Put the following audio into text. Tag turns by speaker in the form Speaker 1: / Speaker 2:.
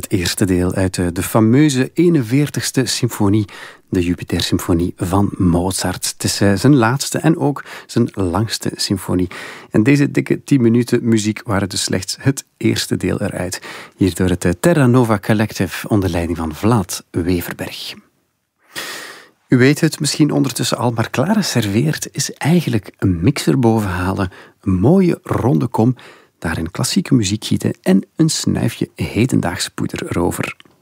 Speaker 1: Het eerste deel uit de fameuze 41ste symfonie, de Jupiter-symfonie van Mozart. Het is zijn laatste en ook zijn langste symfonie. En deze dikke 10 minuten muziek waren dus slechts het eerste deel eruit. Hier door het Terra Nova Collective onder leiding van Vlad Weverberg. U weet het misschien ondertussen al, maar Clara serveert is eigenlijk een mixer bovenhalen, een mooie ronde kom, daarin klassieke muziek gieten en een snuifje hedendaags poeder erover.